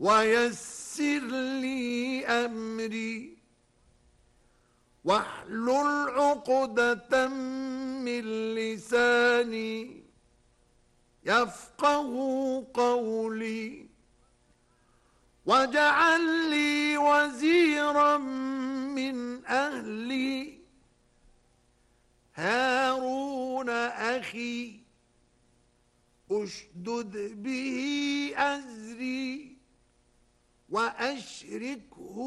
ويسر لي أمري واحلل عقدة من لساني يفقه قولي واجعل لي وزيرا من أهلي هارون أخي أشدد به أزري وأشركه